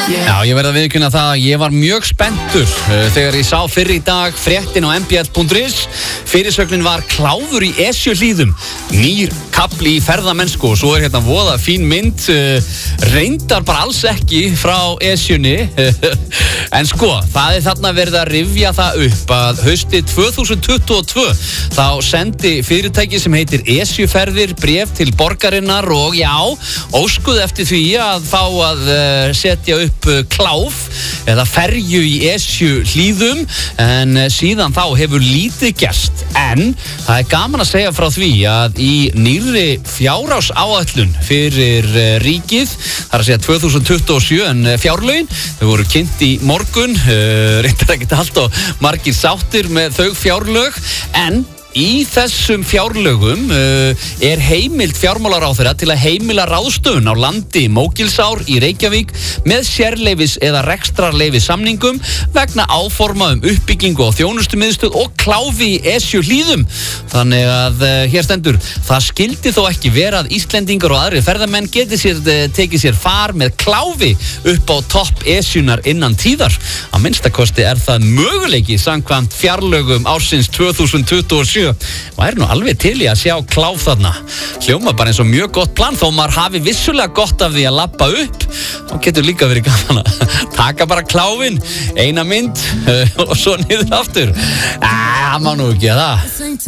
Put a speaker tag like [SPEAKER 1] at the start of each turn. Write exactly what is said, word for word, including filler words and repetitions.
[SPEAKER 1] Já, ég verð að viðurkenna það að ég var mjög spenntur uh, þegar ég sá fyrr í dag fréttin á m b l punktur is. Fyrirsögnin var kláfur í Esjuhlíðum, nýr kafli í ferðamennsku og svo er hérna voða fín mynd, uh, reyndar bara alls ekki frá Esjunni. En sko, það er þarna verið að rifja það upp að haustið tvö þúsund tuttugu og tvö þá sendi fyrirtæki sem heitir Esjuferðir bréf til borgarinnar og já, óskuð eftir því að fá að uh, setja upp uh, kláf eða ferju í Esjuhlíðum, en uh, síðan þá hefur lítið gerst. En það er gaman að segja frá því að í nýrri fjárhagsáætlun fyrir uh, ríkið, það er að segja tvö þúsund tuttugu og sjö, en uh, fjárlögin, þau voru kynnt í morgun, uh, reyndar ekkert allt og margir sáttir með þau fjárlög, en í þessum fjárlögum uh, er heimild fjármálaráðherra til að heimila ráðstöfun á landi Mógilsár í Reykjavík með sérleifis eða rekstrarleifis samningum vegna áforma um uppbyggingu og þjónustumiðstöð og kláfi í Esjuhlíðum. Þannig að uh, hér stendur, það skildi þó ekki vera að Íslendingar og aðrir ferðamenn geti sér, uh, tekið sér far með kláfi upp á topp Esjunar innan tíðar. Að minnstakosti er það möguleiki samkvæmt fjárlögum ársins tvö þúsund tuttugu og sjö. Væri nú alveg til í að sjá kláf þarna. Hljóma bara eins og mjög gott plan, þó maður hafi vissulega gott af því að labba upp, þá getur líka verið gaman að taka bara kláfin, eina mynd og svo niður aftur. Æ, það má nú ekki að það.